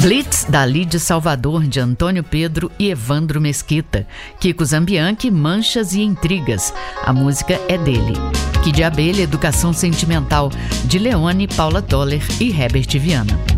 Blitz, dali de Salvador, de Antônio Pedro e Evandro Mesquita. Kiko Zambianchi, Manchas e Intrigas. A música é dele. Kid Abelha, Educação Sentimental, de Leone, Paula Toller e Herbert Viana.